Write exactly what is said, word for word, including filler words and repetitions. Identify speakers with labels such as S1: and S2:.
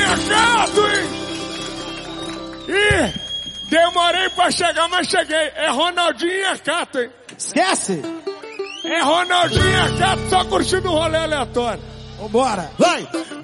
S1: Mercado, hein? Ih, demorei pra chegar, mas cheguei. É Ronaldinho e Acato, hein?
S2: Esquece!
S1: É Ronaldinho e Acato, só curtindo o rolê aleatório.
S2: Vambora! Vai!